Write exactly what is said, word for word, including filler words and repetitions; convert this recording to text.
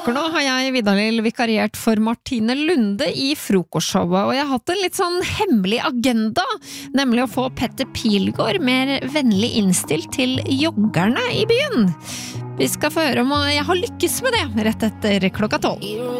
uker nå har jeg, Vidar-Lill, vikariert for Martine Lunde i frokostshowet, og jeg har hatt en litt sånn hemmelig agenda, nemlig å få Petter Pilgaard mer vennlig innstilt til joggerne i byen. Vi skal få høre om jeg har lykkes med det rett etter klokka tolv.